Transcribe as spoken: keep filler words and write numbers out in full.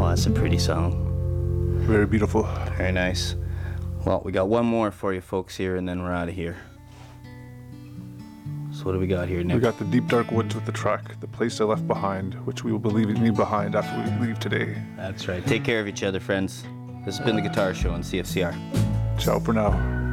Oh, that's a pretty song. Very beautiful. Very nice. Well, we got one more for you folks here, and then we're out of here. So what do we got here, Nick? We got the Deep Dark Woods with the track, The Place I Left Behind, which we will be leaving behind after we leave today. That's right. Take care of each other, friends. This has been the Guitar Show on C F C R. Ciao for now.